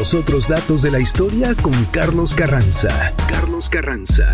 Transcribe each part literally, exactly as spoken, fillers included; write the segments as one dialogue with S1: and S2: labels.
S1: los otros datos de la historia con Carlos Carranza. Carlos Carranza.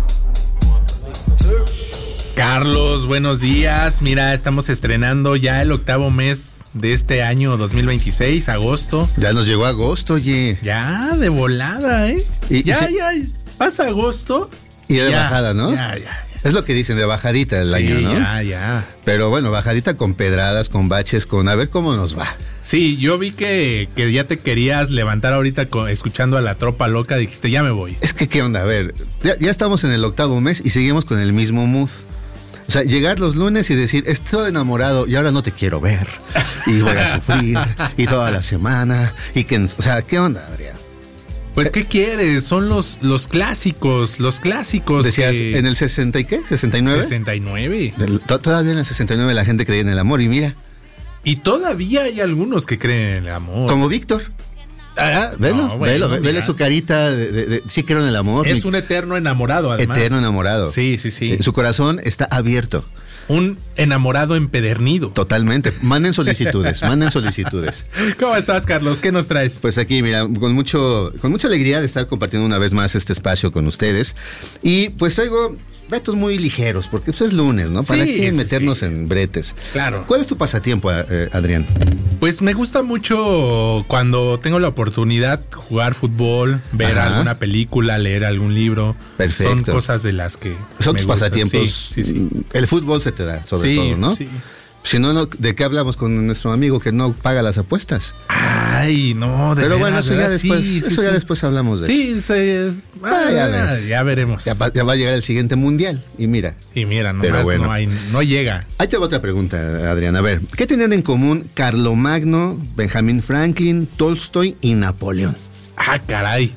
S2: Carlos, buenos días. Mira, estamos estrenando ya el octavo mes de este año dos mil veintiséis, agosto.
S3: Ya nos llegó agosto, oye.
S2: Ya, de volada, ¿eh?
S3: Y,
S2: ya,
S3: y se...
S2: ya, pasa agosto.
S3: Y de
S2: ya,
S3: bajada, ¿no?
S2: Ya, ya, ya.
S3: Es lo que dicen, de bajadita el
S2: sí,
S3: año, ¿no?
S2: ya, ya.
S3: Pero bueno, bajadita con pedradas, con baches, con a ver cómo nos va.
S2: Sí, yo vi que, que ya te querías levantar ahorita con, escuchando a la tropa loca, dijiste, ya me voy.
S3: Es que, ¿qué onda? A ver, ya, ya estamos en el octavo mes y seguimos con el mismo mood. O sea, llegar los lunes y decir, estoy enamorado y ahora no te quiero ver. Y voy a sufrir. Y toda la semana. Y que, o sea, ¿qué onda, Adrián?
S2: Pues, ¿qué quieres? Son los, los clásicos, los clásicos.
S3: Decías,
S2: que...
S3: ¿en el sesenta y qué? ¿sesenta y nueve?
S2: sesenta y nueve.
S3: Todavía en el sesenta y nueve la gente creía en el amor y mira.
S2: Y todavía hay algunos que creen en el amor.
S3: Como Víctor.
S2: Ah,
S3: velo,
S2: no, bueno,
S3: velo, vele su carita de, de, de sí creo en el amor.
S2: Es un eterno enamorado, además.
S3: Eterno enamorado.
S2: Sí, sí, sí,
S3: sí. Su corazón está abierto.
S2: Un enamorado empedernido.
S3: Totalmente. Manden solicitudes, manden solicitudes.
S2: ¿Cómo estás, Carlos? ¿Qué nos traes?
S3: Pues aquí, mira, con mucho, con mucha alegría de estar compartiendo una vez más este espacio con ustedes. Y pues traigo datos muy ligeros, porque pues es lunes, ¿no? ¿Para
S2: sí,
S3: qué
S2: sí,
S3: meternos
S2: sí.
S3: en bretes?
S2: Claro.
S3: ¿Cuál es tu pasatiempo, eh, Adrián?
S2: Pues me gusta mucho cuando tengo la oportunidad jugar fútbol, ver Ajá. alguna película, leer algún libro.
S3: Perfecto.
S2: Son cosas de las que
S3: son
S2: me
S3: tus
S2: gustan.
S3: pasatiempos.
S2: Sí, sí, sí.
S3: El fútbol se te da, sobre
S2: sí,
S3: todo, ¿no?
S2: Sí.
S3: Si no, no, ¿de qué hablamos con nuestro amigo que no paga las apuestas?
S2: Ay, no, de
S3: Pero
S2: veras,
S3: bueno, eso ya
S2: ¿verdad?
S3: después,
S2: sí,
S3: eso
S2: sí,
S3: ya
S2: sí.
S3: después hablamos de
S2: sí,
S3: eso.
S2: Sí, sí. Ah,
S3: ah, ya,
S2: ya, ya veremos.
S3: Ya va, ya va a llegar el siguiente mundial y mira.
S2: Y mira, nomás
S3: Pero bueno.
S2: no, hay, no llega.
S3: Ahí te va otra pregunta, Adrián. A ver, ¿qué tenían en común Carlomagno, Benjamin Franklin, Tolstoy y Napoleón?
S2: Ah, caray.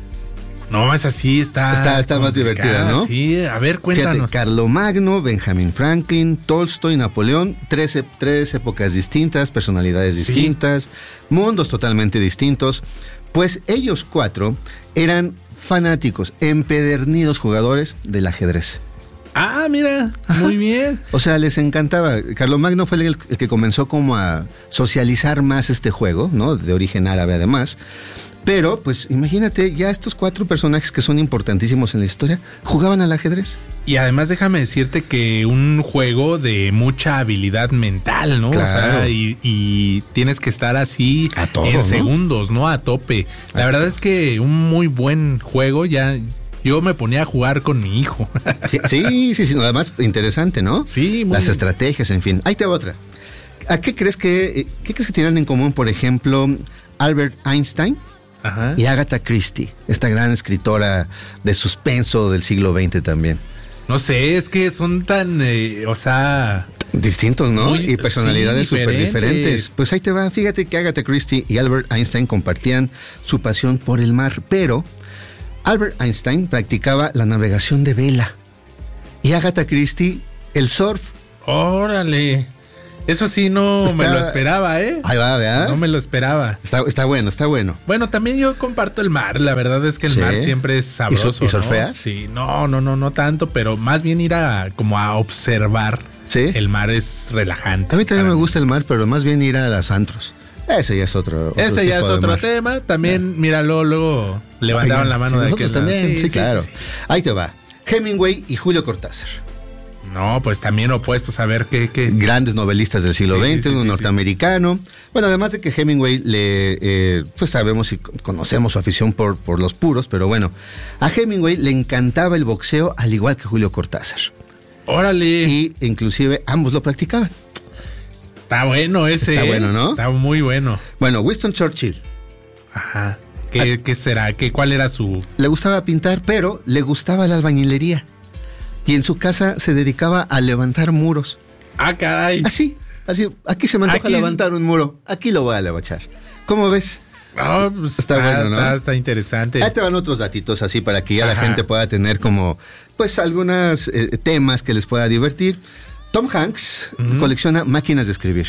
S2: No, esa sí está...
S3: Está, está más divertida, ¿no?
S2: Sí, a ver, cuéntanos.
S3: Fíjate, Carlomagno, Benjamin Franklin, Tolstoy, Napoleón, tres, tres épocas distintas, personalidades
S2: Sí.
S3: distintas, mundos totalmente distintos. Pues ellos cuatro eran fanáticos, empedernidos jugadores del ajedrez.
S2: Ah, mira,
S3: Ajá.
S2: muy bien.
S3: O sea, les encantaba. Carlomagno fue el, el que comenzó como a socializar más este juego, ¿no? De origen árabe además. Pero, pues, imagínate, ya estos cuatro personajes que son importantísimos en la historia jugaban al ajedrez.
S2: Y además déjame decirte que un juego de mucha habilidad mental, ¿no?
S3: Claro.
S2: O sea, y, y tienes que estar así
S3: a todo,
S2: en
S3: ¿no?
S2: segundos, ¿no? A tope. La a verdad es que un muy buen juego ya... Yo me ponía a jugar con mi hijo.
S3: Sí, sí, sí, además interesante, ¿no?
S2: Sí, muy
S3: Las
S2: bien.
S3: estrategias, en fin. Ahí te va otra. ¿A qué crees que, qué crees que tienen en común, por ejemplo, Albert Einstein
S2: Ajá.
S3: y Agatha Christie, esta gran escritora de suspenso del siglo veinte también?
S2: No sé, es que son tan, eh, o sea...
S3: Distintos, ¿no?
S2: Muy,
S3: y personalidades
S2: sí,
S3: súper
S2: diferentes.
S3: diferentes. Pues ahí te va. Fíjate que Agatha Christie y Albert Einstein compartían su pasión por el mar, pero Albert Einstein practicaba la navegación de vela y Agatha Christie el surf.
S2: Órale. Eso sí no
S3: Está-
S2: me lo esperaba, ¿eh?
S3: Ahí va, ¿verdad?
S2: No me lo esperaba.
S3: Está, está bueno, está bueno.
S2: Bueno, también yo comparto el mar. La verdad es que el
S3: Sí.
S2: mar siempre es sabroso.
S3: ¿Y sur- y surfeas?
S2: ¿no? Sí, no, no, no, no tanto, pero más bien ir a como a observar.
S3: ¿Sí?
S2: El mar es relajante.
S3: A mí también
S2: para
S3: me gusta el mar, pero más bien ir a las antros. Ese ya es otro. otro
S2: Ese ya
S3: tipo
S2: es
S3: de
S2: otro
S3: mar.
S2: tema. También, míralo, luego levantaron
S3: Oigan,
S2: la mano
S3: sí,
S2: de
S3: nosotros
S2: aquel lado.
S3: también. Sí,
S2: Sí, sí,
S3: claro.
S2: sí, sí.
S3: Ahí te va. Hemingway y Julio Cortázar.
S2: No, pues también opuestos a ver qué, qué.
S3: Grandes novelistas del siglo
S2: Sí, sí,
S3: veinte,
S2: sí,
S3: un
S2: sí,
S3: norteamericano. Bueno, además de que Hemingway le, eh, pues sabemos y conocemos su afición por, por los puros, pero bueno, a Hemingway le encantaba el boxeo al igual que Julio Cortázar.
S2: Órale.
S3: Y inclusive ambos lo practicaban.
S2: Está bueno ese.
S3: Está
S2: ¿eh?
S3: bueno, ¿no?
S2: Está muy bueno.
S3: Bueno, Winston Churchill
S2: Ajá. ¿Qué, qué será? ¿Qué, ¿Cuál era su...?
S3: le gustaba pintar, pero le gustaba la albañilería. Y en su casa se dedicaba a levantar muros.
S2: Ah, caray.
S3: Así, así, aquí se me antoja
S2: Aquí-
S3: levantar un muro, aquí lo voy a levantar. ¿Cómo ves?
S2: Oh, pues
S3: Está
S2: está,
S3: bueno, ¿no?
S2: está, está interesante.
S3: Ahí te van otros datitos así para que ya la
S2: Ajá.
S3: gente pueda tener como, pues, algunos eh, temas que les pueda divertir. Tom Hanks
S2: Ujú.
S3: colecciona máquinas de escribir.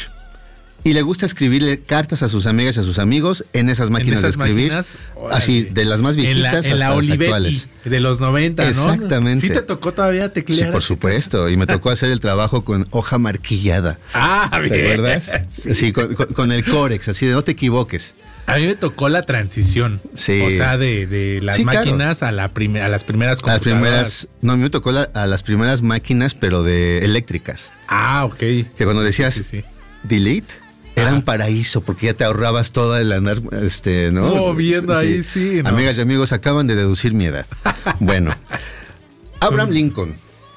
S3: Y le gusta escribirle cartas a sus amigas y a sus amigos en esas máquinas
S2: esas
S3: de escribir.
S2: máquinas, órale.
S3: Así, de las más
S2: en la,
S3: viejitas
S2: en la
S3: hasta las
S2: Olivetti
S3: actuales.
S2: de los noventa, ¿no?
S3: Exactamente.
S2: ¿Sí te tocó todavía teclear?
S3: Sí, por supuesto. Y me tocó hacer el trabajo con hoja marquillada.
S2: Ah,
S3: ¿Te
S2: bien.
S3: acuerdas?
S2: Sí.
S3: Sí, con, con- con el córex, así de no te equivoques.
S2: A mí me tocó la transición.
S3: Sí.
S2: O sea, de, de las
S3: Sí,
S2: máquinas
S3: claro.
S2: a, la prime- a las primeras
S3: A las
S2: computadoras.
S3: primeras, no, a mí me tocó la- a las primeras máquinas, pero de eléctricas.
S2: Ah, ok.
S3: Que cuando decías
S2: Sí, sí, sí.
S3: delete, era
S2: Ajá.
S3: un paraíso, porque ya te ahorrabas toda el andar, este, ¿no?
S2: Moviendo ahí, sí, ¿no?
S3: Amigas y amigos, acaban de deducir mi edad. Bueno, Abraham Lincoln.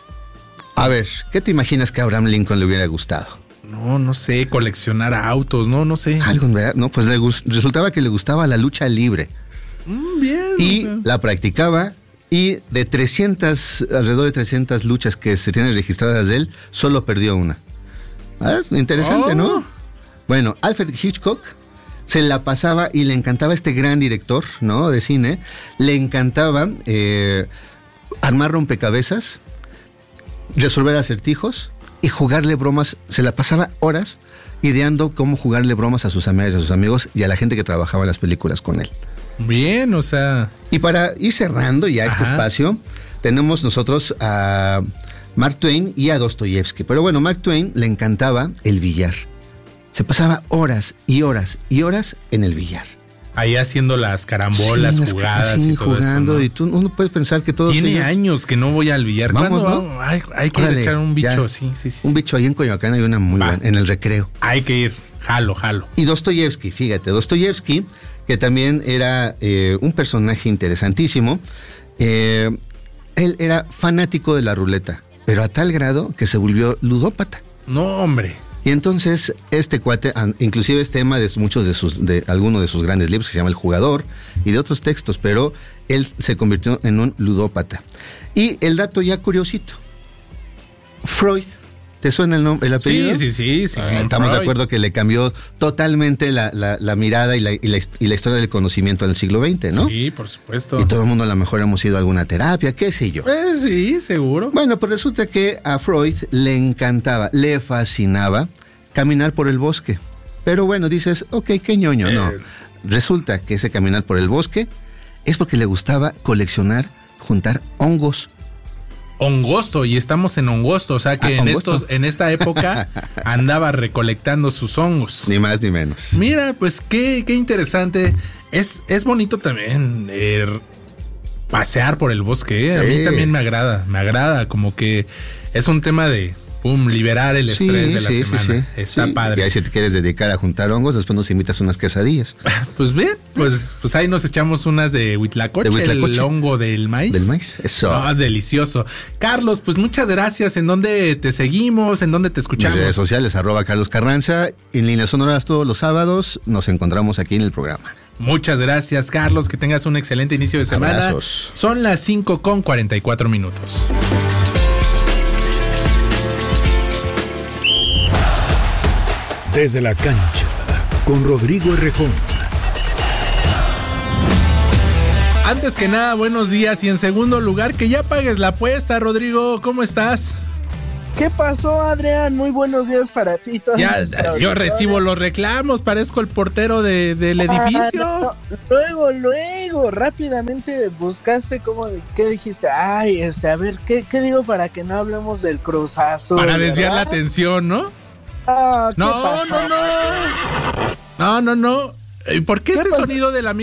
S3: A ver, ¿qué te imaginas que a Abraham Lincoln le hubiera gustado?
S2: No, no sé, coleccionar autos, no, no sé.
S3: Algo, ¿verdad? No, pues le gus- resultaba que le gustaba la lucha libre.
S2: Mm, bien.
S3: Y
S2: o sea.
S3: la practicaba, y de trescientas, alrededor de trescientas luchas que se tienen registradas de él, solo perdió una. Ah, interesante,
S2: Oh.
S3: ¿no? Bueno, Alfred Hitchcock se la pasaba y le encantaba este gran director, ¿no? De cine. Le encantaba eh, armar rompecabezas, resolver acertijos y jugarle bromas. Se la pasaba horas ideando cómo jugarle bromas a sus amigas, a sus amigos y a la gente que trabajaba en las películas con él.
S2: Bien, o sea.
S3: Y para ir cerrando ya este
S2: Ajá.
S3: espacio, tenemos nosotros a Mark Twain y a Dostoyevsky. Pero bueno, Mark Twain le encantaba el billar. Se pasaba horas y horas y horas en el billar.
S2: Ahí haciendo las carambolas,
S3: Sí, las
S2: jugadas
S3: ca- sí,
S2: y todo
S3: jugando,
S2: eso, ¿no?
S3: y tú uno puedes pensar que todos
S2: Tiene
S3: ellos-
S2: años que no voy al billar.
S3: Vamos,
S2: ¿Cuándo
S3: ¿no?
S2: vamos? Hay, hay que ir a
S3: Órale,
S2: echar un bicho,
S3: ya.
S2: sí, sí, sí.
S3: Un
S2: sí.
S3: bicho ahí en Coyoacán hay una muy
S2: Va.
S3: buena, en el recreo.
S2: Hay que ir. Jalo, jalo.
S3: Y Dostoyevsky, fíjate, Dostoyevsky, que también era eh, un personaje interesantísimo, eh, él era fanático de la ruleta, pero a tal grado que se volvió ludópata.
S2: No, hombre.
S3: Y entonces este cuate, an- inclusive es tema de muchos de sus, de algunos de sus grandes libros, que se llama El Jugador, y de otros textos, pero él se convirtió en un ludópata. Y el dato ya curiosito, Freud, ¿te suena el nombre, el apellido?
S2: Sí, sí, sí. sí
S3: Ah, Estamos de acuerdo que le cambió totalmente la, la- la mirada y la, y, la, hist- y la historia del conocimiento en el siglo veinte, ¿no?
S2: Sí, por supuesto.
S3: Y todo el mundo a lo mejor hemos ido a alguna terapia, qué sé yo.
S2: Pues sí, seguro.
S3: Bueno, pues resulta que a Freud le encantaba, le fascinaba caminar por el bosque. Pero bueno, dices, ok, qué ñoño, no.
S2: Eh.
S3: Resulta que ese caminar por el bosque es porque le gustaba coleccionar, juntar hongos.
S2: Hongosto, y estamos en Hongosto, o sea que
S3: Ah,
S2: en
S3: Hongosto.
S2: estos, en esta época andaba recolectando sus hongos.
S3: Ni más ni menos.
S2: Mira, pues qué, qué interesante. Es, es bonito también eh, pasear por el bosque. ¿eh? A mí
S3: Sí.
S2: también me agrada, me agrada, como que es un tema de pum, liberar el
S3: Sí,
S2: estrés de la
S3: sí, sí,
S2: semana.
S3: sí.
S2: Está
S3: Sí.
S2: padre.
S3: Y ahí si te quieres dedicar a juntar hongos, después nos invitas unas quesadillas.
S2: Pues bien, pues, pues ahí nos echamos unas de huitlacoche,
S3: De huitlacoche.
S2: el hongo del maíz.
S3: ¿Del maíz? Eso.
S2: Ah, delicioso. Carlos, pues muchas gracias. ¿En dónde te seguimos? ¿En dónde te
S3: Mis
S2: escuchamos?
S3: redes sociales, arroba Carlos Carranza. En líneas sonoras todos los sábados. Nos encontramos aquí en el programa.
S2: Muchas gracias, Carlos. Que tengas un excelente inicio de semana.
S3: Abrazos.
S2: Son las cinco con cuarenta y cuatro minutos.
S1: Desde la cancha, con Rodrigo Herrejón.
S2: Antes que nada, buenos días. Y en segundo lugar, que ya pagues la apuesta, Rodrigo. ¿Cómo estás?
S4: ¿Qué pasó, Adrián? Muy buenos días para ti. todos
S2: Ya,
S4: nuestros
S2: yo
S4: auditores.
S2: recibo los reclamos. Parezco el portero de, del
S4: Ah,
S2: edificio.
S4: no, luego, luego, rápidamente buscaste como, de- ¿qué dijiste? Ay, este, a ver, ¿qué, qué digo para que no hablemos del cruzazo?
S2: Para desviar la
S4: ¿verdad?
S2: atención, ¿no?
S4: Ah, ¿qué
S2: No,
S4: pasó?
S2: no, no. No, no, no. ¿Y por qué
S4: ¿Qué
S2: ese
S4: pasó?
S2: sonido del amigo?